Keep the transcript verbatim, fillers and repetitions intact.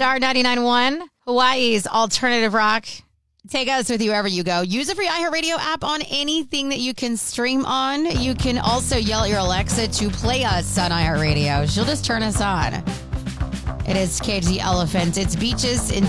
Star ninety-nine point one, Hawaii's alternative rock. Take us with you wherever you go. Use a free iHeartRadio app on anything that you can stream on. You can also yell at your Alexa to play us on iHeartRadio. She'll just turn us on. It is Cage the Elephant. It's Beaches in